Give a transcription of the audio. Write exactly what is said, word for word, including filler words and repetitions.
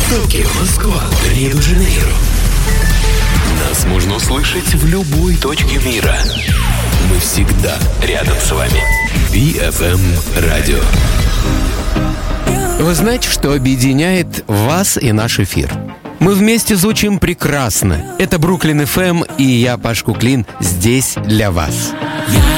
Токио, Москва, Рио-де-Жанейро. Нас можно услышать в любой точке мира. Мы всегда рядом с вами. би эф эм Радио. Вы знаете, что объединяет вас и наш эфир? Мы вместе звучим прекрасно. Это Бруклин эф эм, и я, Паш Куклин, здесь для вас.